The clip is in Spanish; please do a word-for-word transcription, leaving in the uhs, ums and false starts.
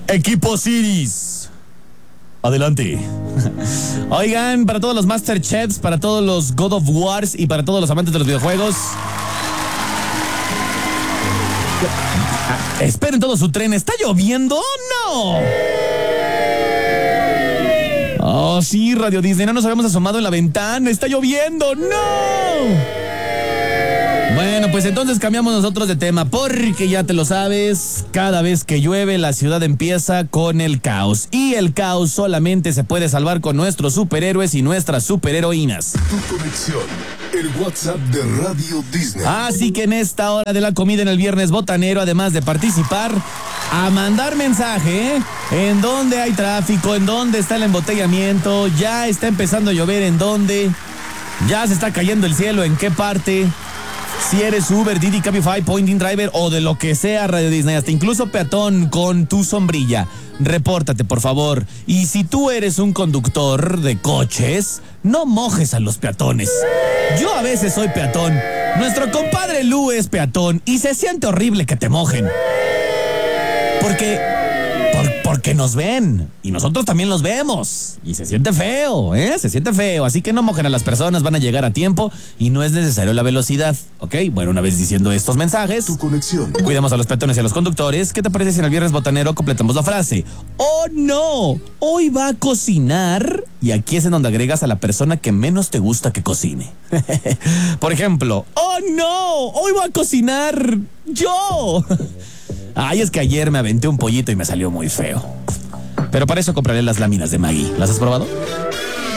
Equipo Ciris. Adelante. Oigan, para todos los Masterchefs, para todos los God of Wars y para todos los amantes de los videojuegos, esperen todo su tren. ¿Está lloviendo? ¡No! Oh, sí, Radio Disney, no nos habíamos asomado en la ventana. ¡Está lloviendo! ¡No! Bueno, pues entonces cambiamos nosotros de tema, porque ya te lo sabes, cada vez que llueve la ciudad empieza con el caos. Y el caos solamente se puede salvar con nuestros superhéroes y nuestras superheroínas. Tu conexión, el WhatsApp de Radio Disney. Así que en esta hora de la comida en el viernes botanero, además de participar, a mandar mensaje, ¿eh? En dónde hay tráfico, en dónde está el embotellamiento, ya está empezando a llover, en dónde, ya se está cayendo el cielo, en qué parte. Si eres Uber, Didi, Cabify, Pointing Driver o de lo que sea, Radio Disney, hasta incluso peatón con tu sombrilla, repórtate, por favor. Y si tú eres un conductor de coches, no mojes a los peatones. Yo a veces soy peatón. Nuestro compadre Lu es peatón y se siente horrible que te mojen. Porque... Por, porque nos ven y nosotros también los vemos y se siente feo, ¿eh? Se siente feo, así que no mojen a las personas, van a llegar a tiempo y no es necesario la velocidad, ¿ok? Bueno, una vez diciendo estos mensajes, Tu conexión. cuidamos a los peatones y a los conductores. ¿Qué te parece si en el viernes botanero completamos la frase? ¡Oh, no! Hoy va a cocinar. Y aquí es en donde agregas a la persona que menos te gusta que cocine. Por ejemplo, ¡oh, no! Hoy va a cocinar yo. Ay, es que ayer me aventé un pollito y me salió muy feo. Pero para eso compraré las láminas de Maggi. ¿Las has probado?